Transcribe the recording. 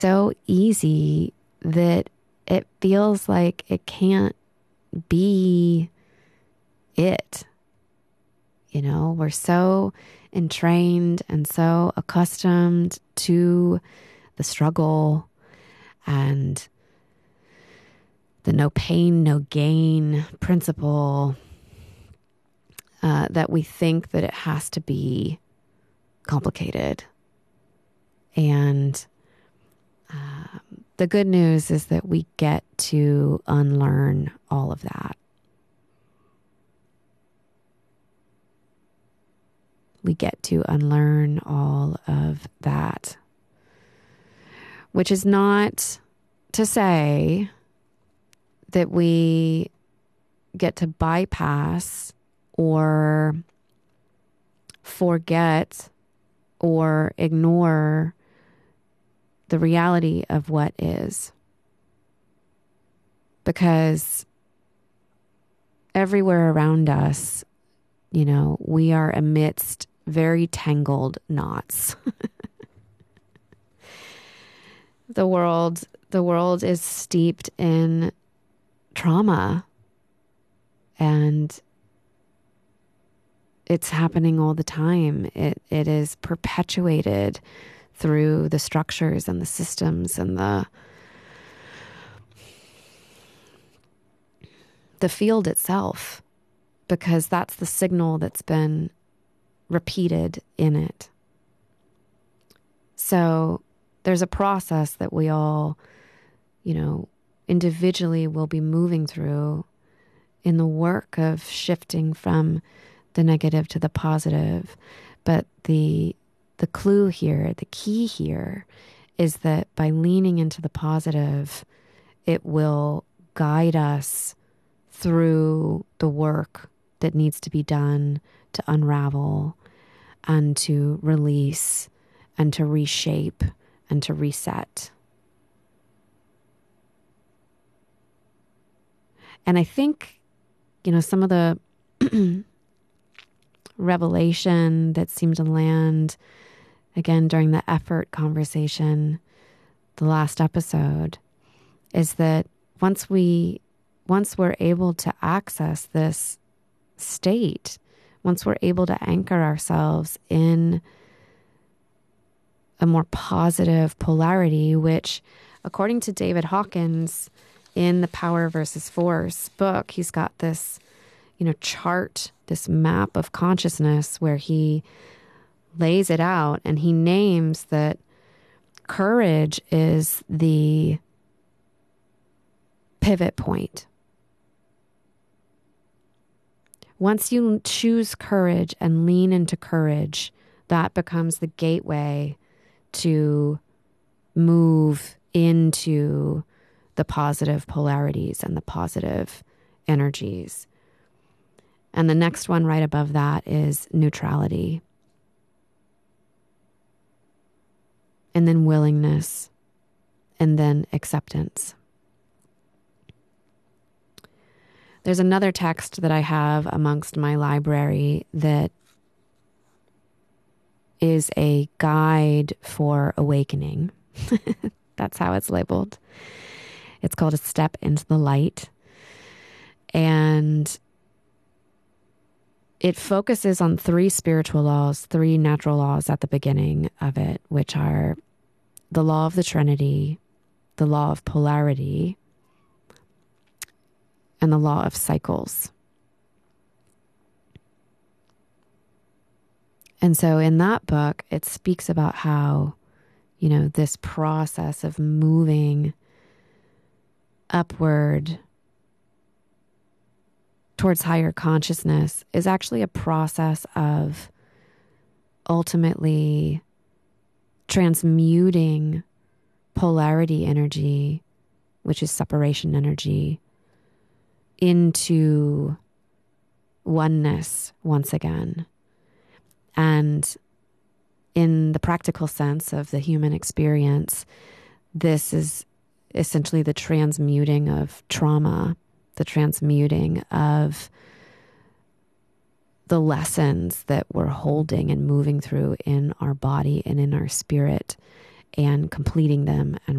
so easy that it feels like it can't be it. You know, we're so entrained and so accustomed to the struggle and the no pain, no gain principle, that we think that it has to be complicated. And the good news is that we get to unlearn all of that. We get to unlearn all of that, which is not to say that we get to bypass or forget or ignore the reality of what is. Because everywhere around us, you know, we are amidst very tangled knots. The world is steeped in trauma, and it's happening all the time. It is perpetuated through the structures and the systems and the field itself, because that's the signal that's been repeated in it. So there's a process that we all, you know, individually will be moving through in the work of shifting from the negative to the positive. But the clue here, the key here, is that by leaning into the positive, it will guide us through the work that needs to be done to unravel and to release and to reshape and to reset. And I think, you know, some of the revelation that seemed to land again during the effort conversation, the last episode, is that once we're able to access this state, once we're able to anchor ourselves in a more positive polarity, which according to David Hawkins in the Power versus Force book, he's got this, you know, chart, this map of consciousness where he lays it out, and he names that courage is the pivot point. Once you choose courage and lean into courage, that becomes the gateway to move into the positive polarities and the positive energies. And the next one right above that is neutrality. And then willingness, and then acceptance. There's another text that I have amongst my library that is a guide for awakening. That's how it's labeled. It's called A Step into the Light. And it focuses on 3 spiritual laws, 3 natural laws at the beginning of it, which are the law of the Trinity, the law of polarity, and the law of cycles. And so in that book, it speaks about how, you know, this process of moving upward towards higher consciousness is actually a process of ultimately transmuting polarity energy, which is separation energy, into oneness once again. And in the practical sense of the human experience, this is essentially the transmuting of trauma, the transmuting of the lessons that we're holding and moving through in our body and in our spirit, and completing them and